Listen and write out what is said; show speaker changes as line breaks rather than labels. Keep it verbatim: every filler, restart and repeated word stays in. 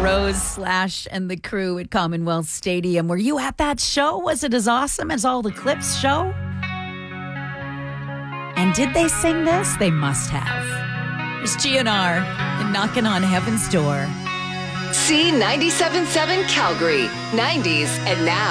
Rose Slash and the crew at Commonwealth Stadium. Were you at that show? Was it as awesome as all the clips show? And did they sing this? They must have. There's G N R and Knocking on Heaven's Door.
C ninety-seven point seven Calgary, nineties and now.